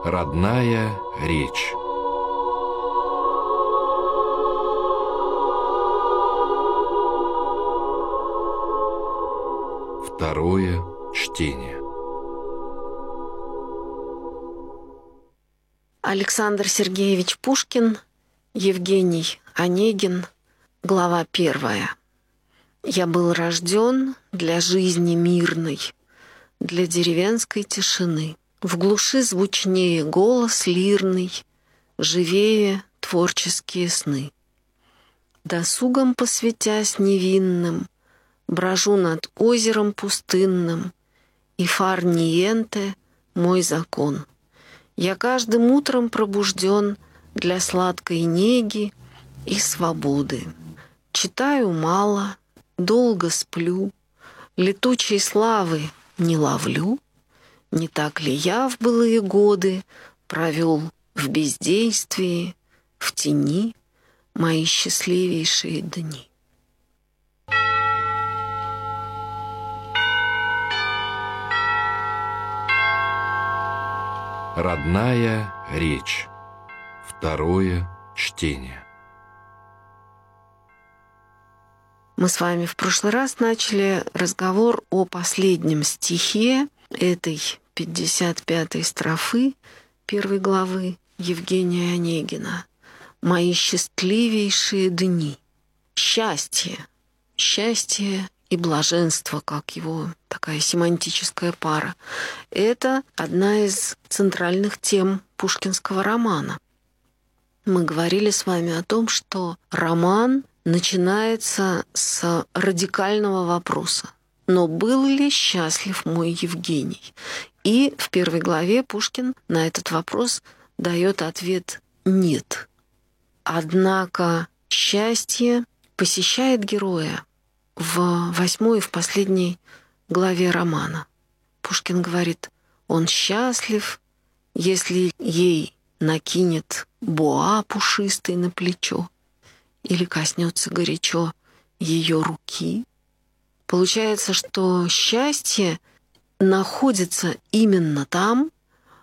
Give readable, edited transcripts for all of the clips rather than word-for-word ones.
Родная речь. Второе чтение. Александр Сергеевич Пушкин, Евгений Онегин, глава 1. Я был рожден для жизни мирной, для деревенской тишины. В глуши звучнее голос лирный, живее творческие сны. Досугом посвятясь невинным, брожу над озером пустынным, и фар ниенте — мой закон. Я каждым утром пробужден для сладкой неги и свободы. Читаю мало, долго сплю, летучей славы не ловлю. Не так ли я в былые годы провел в бездействии, в тени мои счастливейшие дни? Родная речь. Второе чтение. Мы с вами в прошлый раз начали разговор о последнем стихе этой 55-й строфы 1 главы Евгения Онегина. «Мои счастливейшие дни». Счастье. Счастье и блаженство, как его такая семантическая пара. Это одна из центральных тем пушкинского романа. Мы говорили с вами о том, что роман начинается с радикального вопроса. Но был ли счастлив мой Евгений? И в 1 главе Пушкин на этот вопрос дает ответ «нет». Однако счастье посещает героя в 8-й, в последней главе романа. Пушкин говорит: он счастлив, если ей накинет боа пушистый на плечо или коснется горячо ее руки. Получается, что счастье находится именно там,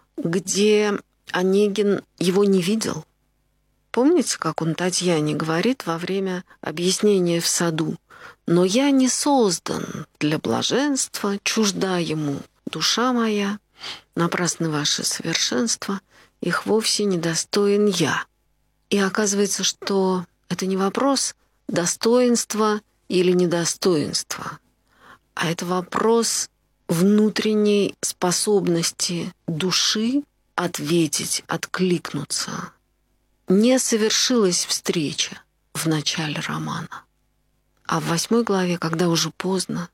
где Онегин его не видел. Помните, как он Татьяне говорит во время объяснения в саду? «Но я не создан для блаженства, чужда ему душа моя, напрасны ваши совершенства, их вовсе не достоин я». И оказывается, что это не вопрос достоинства или недостоинства, а это вопрос внутренней способности души ответить, откликнуться. Не совершилась встреча в начале романа. А в 8 главе, когда уже поздно,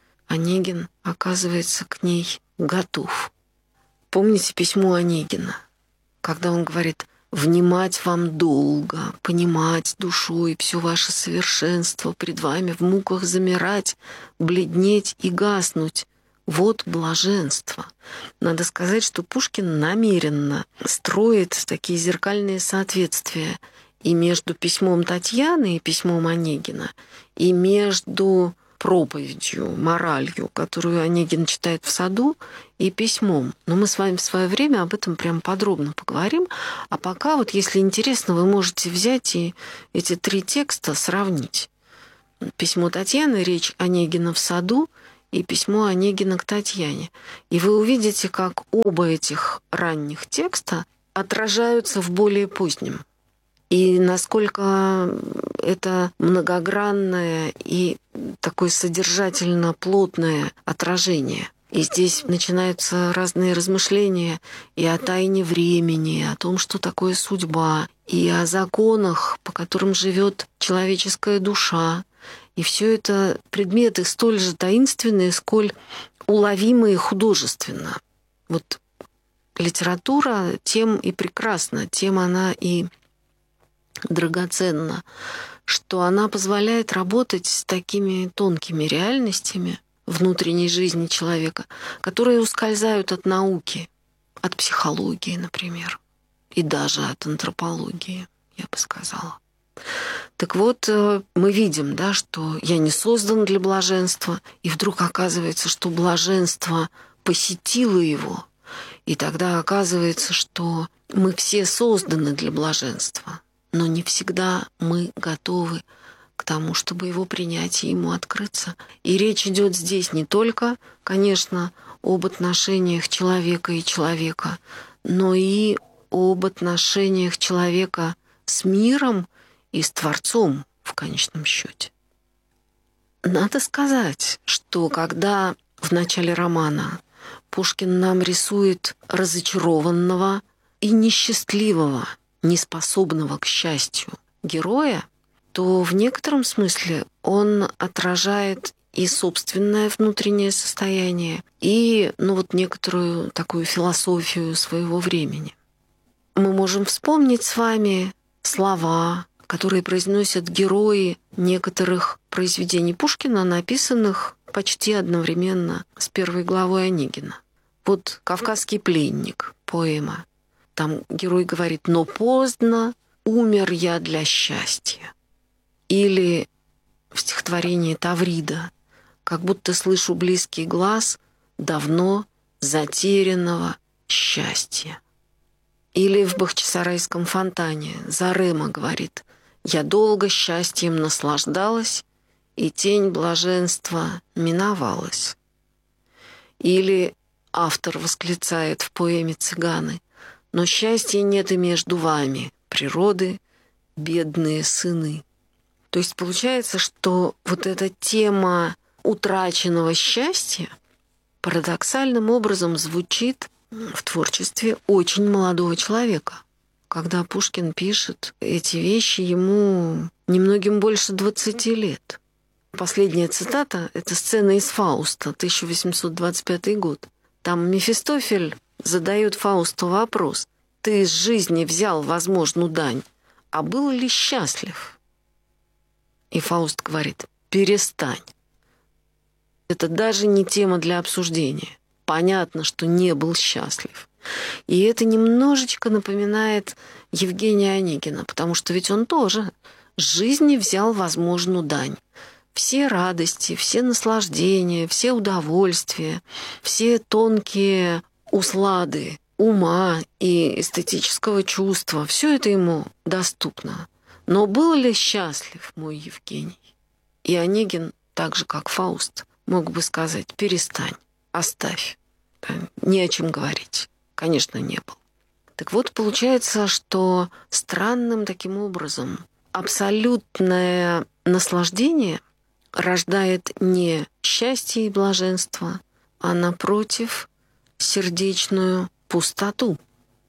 Онегин оказывается к ней готов. Помните письмо Онегина, когда он говорит: «Внимать вам долго, понимать душой все ваше совершенство, пред вами в муках замирать, бледнеть и гаснуть. Вот блаженство». Надо сказать, что Пушкин намеренно строит такие зеркальные соответствия и между письмом Татьяны и письмом Онегина, и между проповедью, моралью, которую Онегин читает в саду, и письмом. Но мы с вами в свое время об этом прям подробно поговорим. А пока, вот если интересно, вы можете взять и эти 3 текста сравнить. Письмо Татьяны, речь Онегина в саду, и письмо Онегина к Татьяне. И вы увидите, как оба этих ранних текста отражаются в более позднем. И насколько это многогранное и такое содержательно плотное отражение. И здесь начинаются разные размышления и о тайне времени, и о том, что такое судьба, и о законах, по которым живет человеческая душа. И все это предметы столь же таинственные, сколь уловимые художественно. Вот литература тем и прекрасна, тем она и драгоценна, что она позволяет работать с такими тонкими реальностями внутренней жизни человека, которые ускользают от науки, от психологии, например, и даже от антропологии, я бы сказала. Так вот, мы видим, да, что я не создан для блаженства, и вдруг оказывается, что блаженство посетило его, И тогда оказывается, что мы все созданы для блаженства, но не всегда мы готовы к тому, чтобы его принять и ему открыться. И речь идет здесь не только, конечно, об отношениях человека и человека, но и об отношениях человека с миром и с Творцом в конечном счете. Надо сказать, что когда в начале романа Пушкин нам рисует разочарованного и несчастливого, неспособного к счастью героя, то в некотором смысле он отражает и собственное внутреннее состояние, и некоторую такую философию своего времени. Мы можем вспомнить с вами слова, которые произносят герои некоторых произведений Пушкина, написанных почти одновременно с первой главой Онегина. Вот «Кавказский пленник», поэма. Там герой говорит: «Но поздно умер я для счастья». Или в стихотворении Таврида: «Как будто слышу близкий глаз давно затерянного счастья». Или в «Бахчисарайском фонтане» Зарема говорит: «Я долго счастьем наслаждалась, и тень блаженства миновалась». Или автор восклицает в поэме «Цыганы»: «Но счастья нет и между вами, природы, бедные сыны». То есть получается, что вот эта тема утраченного счастья парадоксальным образом звучит в творчестве очень молодого человека. Когда Пушкин пишет эти вещи, ему немногим больше 20 лет. Последняя цитата — это сцена из «Фауста», 1825 год. Там Мефистофель задает Фаусту вопрос: «Ты из жизни взял возможную дань, а был ли счастлив?» И Фауст говорит: «Перестань. Это даже не тема для обсуждения. Понятно, что не был счастлив». И это немножечко напоминает Евгения Онегина, потому что ведь он тоже с жизни взял возможную дань. Все радости, все наслаждения, все удовольствия, все тонкие услады ума и эстетического чувства, все это ему доступно. Но был ли счастлив мой Евгений? И Онегин, так же как Фауст, мог бы сказать: «Перестань, оставь, не о чем говорить». Конечно, не был. Так вот, получается, что странным таким образом абсолютное наслаждение рождает не счастье и блаженство, а, напротив, сердечную пустоту.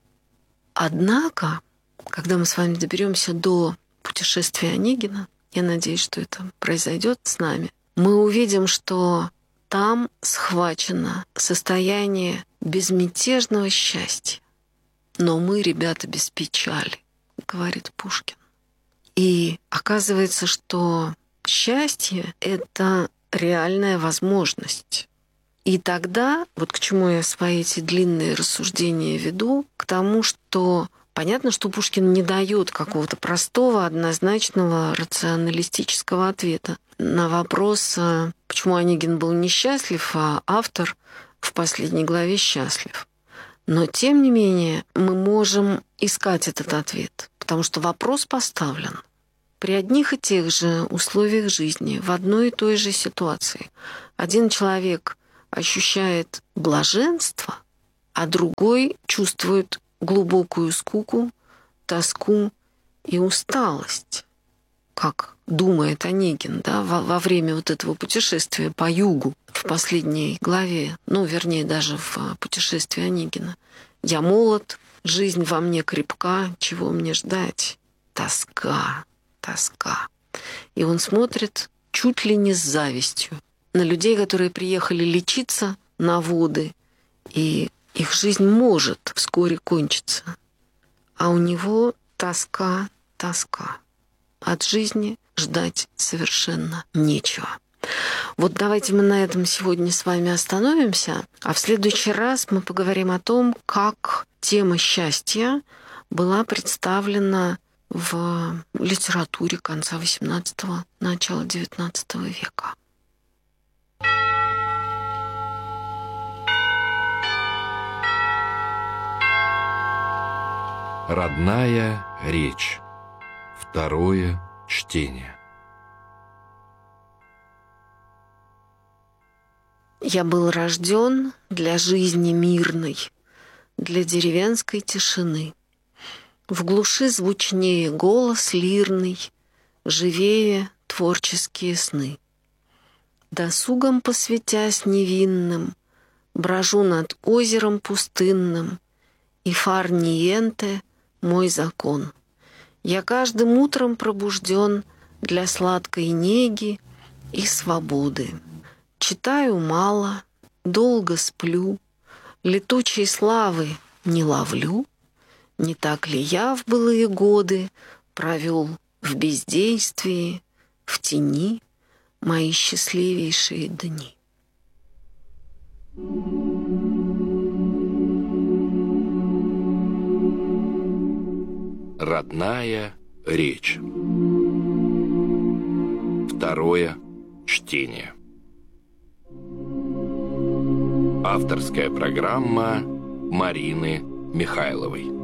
Однако, когда мы с вами доберемся до путешествия Онегина, я надеюсь, что это произойдет с нами, мы увидим, что там схвачено состояние безмятежного счастья. Но мы, ребята, без печали, говорит Пушкин. И оказывается, что счастье — это реальная возможность. И тогда, вот к чему я свои эти длинные рассуждения веду, к тому, что понятно, что Пушкин не дает какого-то простого, однозначного, рационалистического ответа на вопрос, почему Онегин был несчастлив, а автор в последней главе счастлив. Но, тем не менее, мы можем искать этот ответ, потому что вопрос поставлен. При одних и тех же условиях жизни, в одной и той же ситуации, один человек ощущает блаженство, а другой чувствует глубокую скуку, тоску и усталость. Как думает Онегин, да, во время вот этого путешествия по югу в последней главе, вернее, даже в путешествии Онегина. «Я молод, жизнь во мне крепка, чего мне ждать? Тоска, тоска». И он смотрит чуть ли не с завистью на людей, которые приехали лечиться на воды, и их жизнь может вскоре кончиться. А у него тоска, тоска. От жизни ждать совершенно нечего. Вот давайте мы на этом сегодня с вами остановимся, а в следующий раз мы поговорим о том, как тема счастья была представлена в литературе конца XVIII – начала XIX века. Родная речь. Второе чтение. Я был рожден для жизни мирной, для деревенской тишины. В глуши звучнее голос лирный, живее творческие сны. Досугом посвятясь невинным, брожу над озером пустынным, и фар ниенте — мой закон. Я каждым утром пробужден для сладкой неги и свободы. Читаю мало, долго сплю, летучей славы не ловлю. Не так ли я в былые годы провел в бездействии, в тени мои счастливейшие дни? Родная речь. Второе чтение. Авторская программа Марины Михайловой.